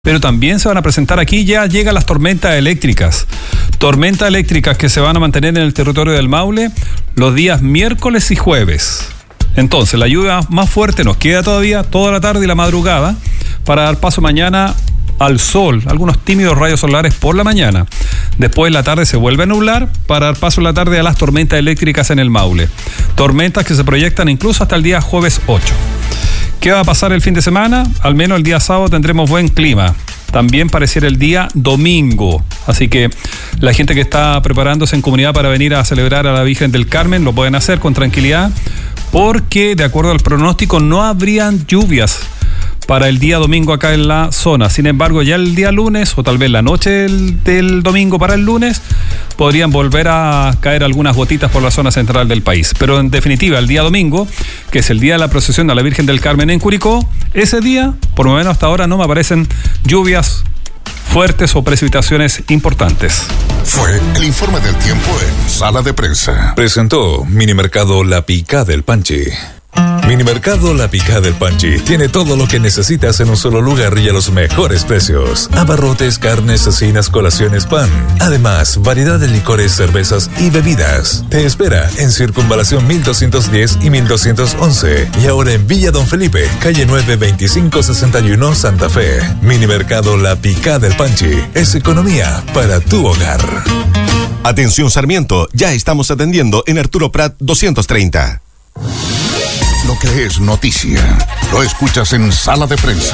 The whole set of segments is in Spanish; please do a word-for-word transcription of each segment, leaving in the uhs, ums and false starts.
Pero también se van a presentar aquí, ya llegan las tormentas eléctricas. Tormentas eléctricas que se van a mantener en el territorio del Maule los días miércoles y jueves. Entonces, la lluvia más fuerte nos queda todavía toda la tarde y la madrugada para dar paso mañana al sol, algunos tímidos rayos solares por la mañana. Después en la tarde se vuelve a nublar para dar paso en la tarde a las tormentas eléctricas en el Maule. Tormentas que se proyectan incluso hasta el día jueves ocho. ¿Qué va a pasar el fin de semana? Al menos el día sábado tendremos buen clima. También pareciera el día domingo. Así que la gente que está preparándose en comunidad para venir a celebrar a la Virgen del Carmen lo pueden hacer con tranquilidad, porque de acuerdo al pronóstico no habrían lluvias para el día domingo acá en la zona. Sin embargo, ya el día lunes o tal vez la noche del, del domingo para el lunes podrían volver a caer algunas gotitas por la zona central del país. Pero en definitiva, el día domingo, que es el día de la procesión de la Virgen del Carmen en Curicó, ese día, por lo menos hasta ahora, no me aparecen lluvias fuertes o precipitaciones importantes. Fue el informe del tiempo en Sala de Prensa. Presentó Minimercado La Picá del Panchi. Minimercado La Picá del Panchi tiene todo lo que necesitas en un solo lugar y a los mejores precios. Abarrotes, carnes, cecinas, colaciones, pan. Además, variedad de licores, cervezas y bebidas. Te espera en Circunvalación mil doscientos diez y mil doscientos once. Y ahora en Villa Don Felipe, calle nueve, veinticinco sesenta y uno, Santa Fe. Minimercado La Picá del Panchi es economía para tu hogar. Atención Sarmiento, ya estamos atendiendo en Arturo Prat doscientos treinta. Lo que es noticia, lo escuchas en Sala de Prensa.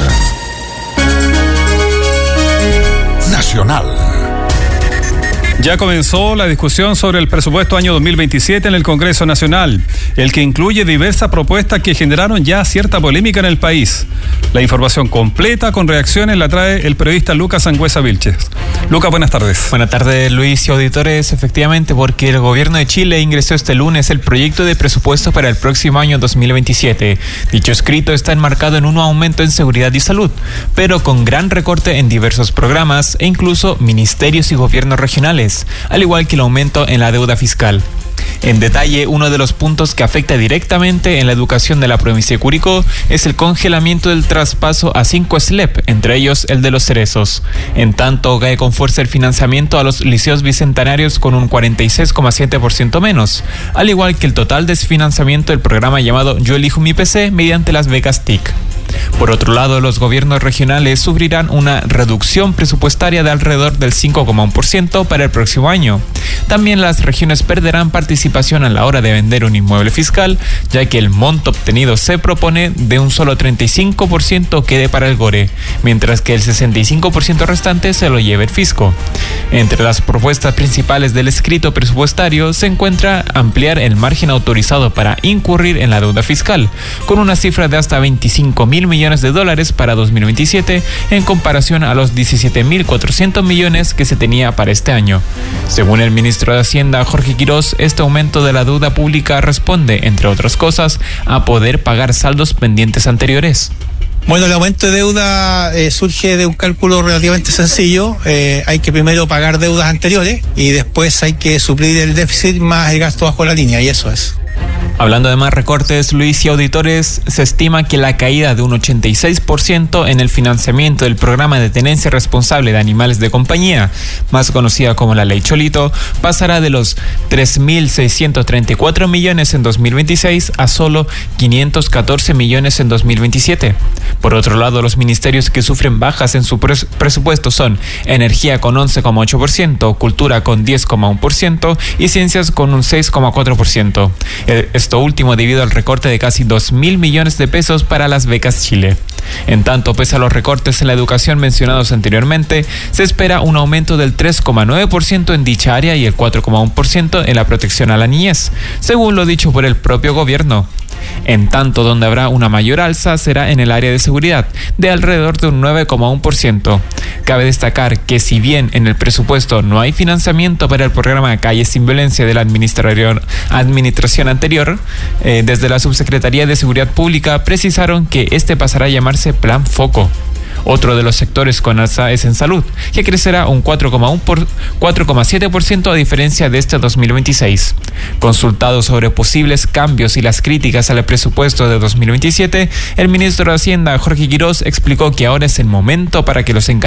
Nacional. Ya comenzó la discusión sobre el presupuesto año dos mil veintisiete en el Congreso Nacional, el que incluye diversas propuestas que generaron ya cierta polémica en el país. La información completa con reacciones la trae el periodista Lucas Sangüesa Vilches. Lucas, buenas tardes. Buenas tardes, Luis y auditores. Efectivamente, porque el gobierno de Chile ingresó este lunes el proyecto de presupuesto para el próximo año dos mil veintisiete. Dicho escrito está enmarcado en un aumento en seguridad y salud, pero con gran recorte en diversos programas e incluso ministerios y gobiernos regionales, al igual que el aumento en la deuda fiscal. En detalle, uno de los puntos que afecta directamente en la educación de la provincia de Curicó es el congelamiento del traspaso a cinco S L E P, entre ellos el de Los Cerezos. En tanto, cae con fuerza el financiamiento a los liceos bicentenarios con un cuarenta y seis coma siete por ciento menos, al igual que el total desfinanciamiento del programa llamado Yo Elijo Mi P C mediante las becas T I C. Por otro lado, los gobiernos regionales sufrirán una reducción presupuestaria de alrededor del cinco coma uno por ciento para el próximo año. También las regiones perderán participación a la hora de vender un inmueble fiscal, ya que el monto obtenido se propone de un solo treinta y cinco por ciento quede para el GORE, mientras que el sesenta y cinco por ciento restante se lo lleve el fisco. Entre las propuestas principales del escrito presupuestario se encuentra ampliar el margen autorizado para incurrir en la deuda fiscal, con una cifra de hasta veinticinco mil millones de dólares para dos mil veintisiete en comparación a los diecisiete mil cuatrocientos millones que se tenía para este año. Según el ministro de Hacienda, Jorge Quirós, este aumento de la deuda pública responde, entre otras cosas, a poder pagar saldos pendientes anteriores. Bueno, el aumento de deuda eh, surge de un cálculo relativamente sencillo. Eh, hay que primero pagar deudas anteriores y después hay que suplir el déficit más el gasto bajo la línea, y eso es. Hablando de más recortes, Luis y auditores, se estima que la caída de un ochenta y seis por ciento en el financiamiento del programa de tenencia responsable de animales de compañía, más conocida como la Ley Cholito, pasará de los tres mil seiscientos treinta y cuatro millones en dos mil veintiséis a solo quinientos catorce millones en dos mil veintisiete. Por otro lado, los ministerios que sufren bajas en su pres- presupuesto son Energía con once coma ocho por ciento, Cultura con diez coma uno por ciento y Ciencias con un seis coma cuatro por ciento. Esto último debido al recorte de casi dos mil millones de pesos para las becas Chile. En tanto, pese a los recortes en la educación mencionados anteriormente, se espera un aumento del tres coma nueve por ciento en dicha área y el cuatro coma uno por ciento en la protección a la niñez, según lo dicho por el propio gobierno. En tanto, donde habrá una mayor alza será en el área de seguridad, de alrededor de un nueve coma uno por ciento. Cabe destacar que si bien en el presupuesto no hay financiamiento para el programa Calles sin Violencia de la administración, administración anterior, eh, desde la Subsecretaría de Seguridad Pública precisaron que este pasará a llamarse Plan Foco. Otro de los sectores con alza es en salud, que crecerá un cuatro coma uno por cuatro coma siete por ciento a diferencia de este dos mil veintiséis. Consultado sobre posibles cambios y las críticas al presupuesto de dos mil veintisiete, el ministro de Hacienda, Jorge Quirós, explicó que ahora es el momento para que los encargados